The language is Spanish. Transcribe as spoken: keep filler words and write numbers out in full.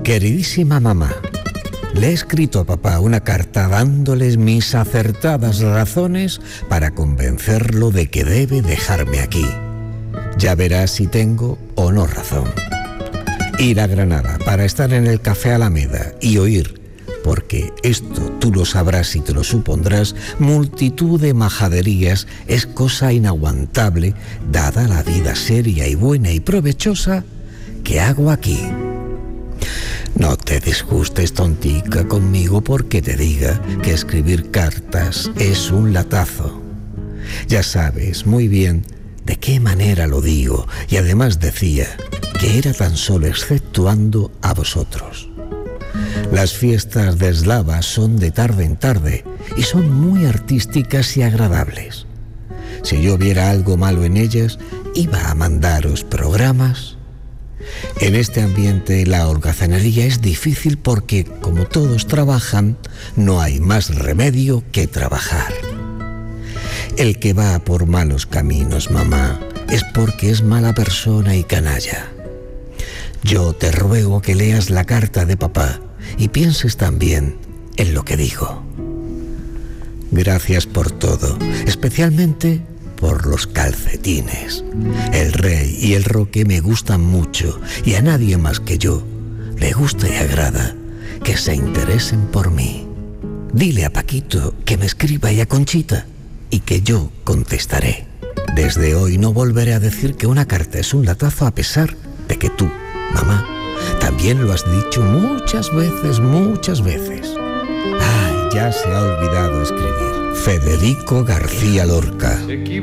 Queridísima mamá, le he escrito a papá una carta dándoles mis acertadas razones para convencerlo de que debe dejarme aquí. Ya verás si tengo o no razón. Ir a Granada para estar en el Café Alameda y oír, porque esto tú lo sabrás y te lo supondrás, multitud de majaderías es cosa inaguantable dada la vida seria y buena y provechosa que hago aquí. No te disgustes, tontica, conmigo porque te diga que escribir cartas es un latazo. Ya sabes muy bien de qué manera lo digo, y además decía que era tan solo exceptuando a vosotros. Las fiestas de Eslava son de tarde en tarde y son muy artísticas y agradables. Si yo viera algo malo en ellas, iba a mandaros programas. En este ambiente la holgazanería es difícil porque, como todos trabajan, no hay más remedio que trabajar. El que va por malos caminos, mamá, es porque es mala persona y canalla. Yo te ruego que leas la carta de papá y pienses también en lo que digo. Gracias por todo, especialmente por los calcetines. El Rey y el Roque me gustan mucho y a nadie más que yo le gusta y agrada que se interesen por mí. Dile a Paquito que me escriba y a Conchita y que yo contestaré. Desde hoy no volveré a decir que una carta es un latazo, a pesar de que tú, mamá, también lo has dicho muchas veces, muchas veces. Ay, ya se ha olvidado escribir. Federico García Lorca.